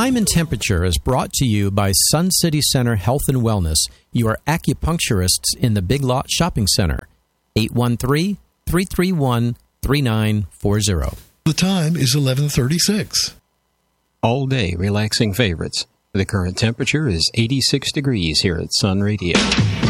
Time and Temperature is brought to you by Sun City Center Health and Wellness, your acupuncturists in the Big Lot Shopping Center. 813-331-3940. The time is 11:36. All day relaxing favorites. The current temperature is 86 degrees here at Sun Radio.